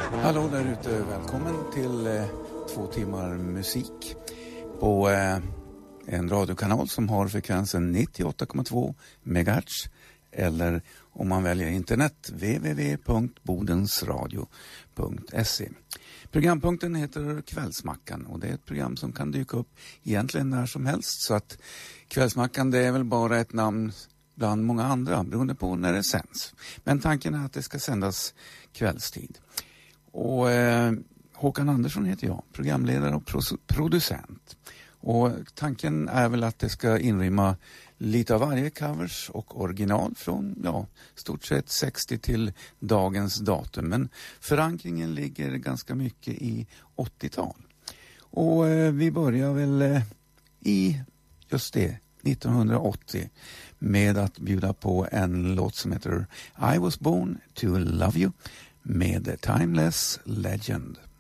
Hallå där ute, välkommen till 2 timmar musik på en radiokanal som har frekvensen 98,2 MHz eller om man väljer internet www.bodensradio.se. Programpunkten heter Kvällsmackan och det är ett program som kan dyka upp egentligen när som helst, så att Kvällsmackan det är väl bara ett namn bland många andra beroende på när det sänds. Men tanken är att det ska sändas kvällstid. Och Håkan Andersson heter jag, programledare och producent. Och tanken är väl att det ska inrymma lite av varje covers och original från stort sett 60 till dagens datum. Men förankringen ligger ganska mycket i 80-tal. Och vi börjar väl i just det, 1980 med att bjuda på en låt som heter I was born to love you med Timeless Legend.